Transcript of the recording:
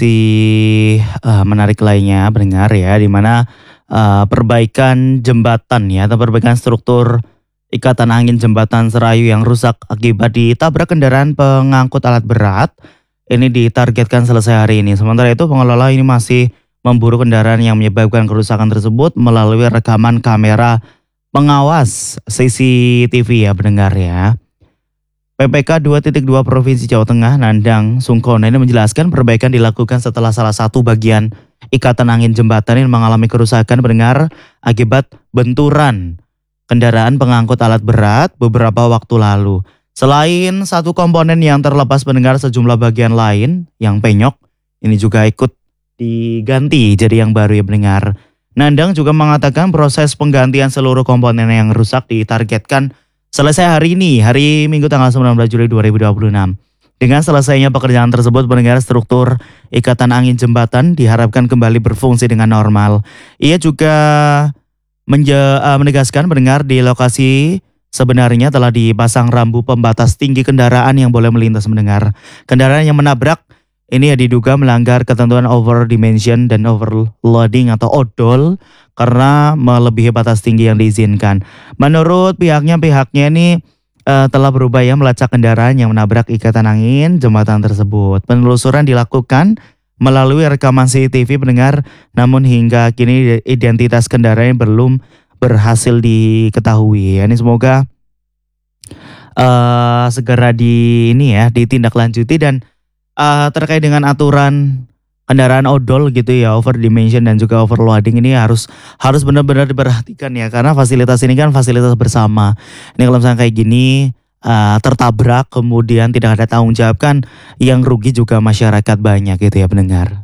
bukti menarik lainnya pendengar ya, di mana perbaikan jembatan ya atau perbaikan struktur ikatan angin jembatan Serayu yang rusak akibat ditabrak kendaraan pengangkut alat berat ini ditargetkan selesai hari ini. Sementara itu pengelola ini masih memburu kendaraan yang menyebabkan kerusakan tersebut melalui rekaman kamera pengawas CCTV ya pendengar ya. PPK 2.2 Provinsi Jawa Tengah Nandang Sungkono ini menjelaskan perbaikan dilakukan setelah salah satu bagian ikatan angin jembatan ini mengalami kerusakan pendengar akibat benturan kendaraan pengangkut alat berat beberapa waktu lalu. Selain satu komponen yang terlepas pendengar, sejumlah bagian lain yang penyok ini juga ikut diganti jadi yang baru ya pendengar. Nandang juga mengatakan proses penggantian seluruh komponen yang rusak ditargetkan selesai hari ini, hari Minggu tanggal 19 Juli 2026. Dengan selesainya pekerjaan tersebut, pendengar struktur ikatan angin jembatan diharapkan kembali berfungsi dengan normal. Ia juga menegaskan pendengar di lokasi sebenarnya telah dipasang rambu pembatas tinggi kendaraan yang boleh melintas mendengar. Kendaraan yang menabrak ini ya diduga melanggar ketentuan over dimension dan overloading atau odol karena melebihi batas tinggi yang diizinkan. Menurut pihaknya ini telah berupaya melacak kendaraan yang menabrak ikatan angin jembatan tersebut. Penelusuran dilakukan melalui rekaman CCTV pendengar, namun hingga kini identitas kendaraan belum berhasil diketahui. Ini semoga segera ditindaklanjuti dan terkait dengan aturan kendaraan odol gitu ya, over dimension dan juga overloading ini harus benar-benar diperhatikan ya, karena fasilitas ini kan fasilitas bersama. Ini kalau misalnya kayak gini tertabrak kemudian tidak ada tanggung jawab kan, yang rugi juga masyarakat banyak gitu ya pendengar.